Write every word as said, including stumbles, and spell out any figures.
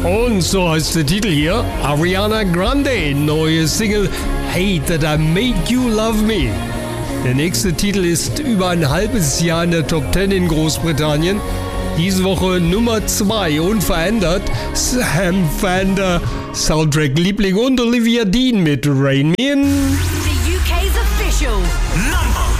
Und so heißt der Titel hier, Ariana Grande, neue Single, Hate That I Made You Love Me. Der nächste Titel ist über ein halbes Jahr in der Top zehn in Großbritannien. Diese Woche Nummer zwei, unverändert, Sam Fender, Soundtrack-Liebling und Olivia Dean mit Rain Me In. The U K's official